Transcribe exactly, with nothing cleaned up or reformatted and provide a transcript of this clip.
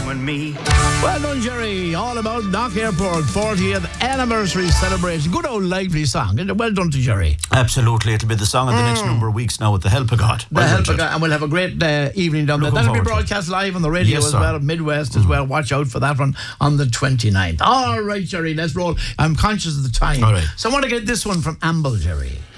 and me. Well done, Jerry. All about Knock Airport fortieth anniversary celebration. Good old lively song. Well done to Jerry. Absolutely. It'll be the song of the mm. next number of weeks now with the help of God. The well help of God. And we'll have a great uh, evening down Looking there. That'll be forward to broadcast live on the radio Yes, as sir. well, Midwest mm. as well. Watch out for that one on the twenty-ninth. All right, Jerry, let's roll. I'm conscious of the time. All right. So I want to get this one from Amble, Jerry.